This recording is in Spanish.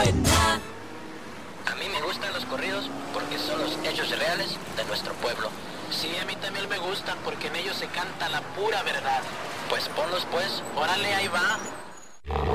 buena. A mí me gustan los corridos porque son los hechos reales de nuestro pueblo. Sí, a mí también me gustan porque en ellos se canta la pura verdad. Pues ponlos pues, órale, ahí va.